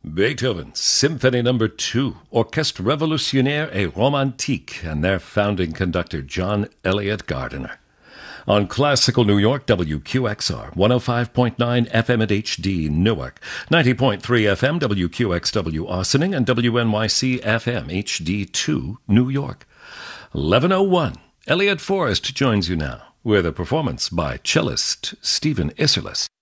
Beethoven, Symphony No. 2, Orchestre Révolutionnaire et Romantique, and their founding conductor, John Elliott Gardiner. On Classical New York, WQXR, 105.9 FM at HD, Newark, 90.3 FM, WQXW, Austining, and WNYC FM, HD2, New York. 11:01, Elliott Forrest joins you now with a performance by cellist Stephen Isserlis.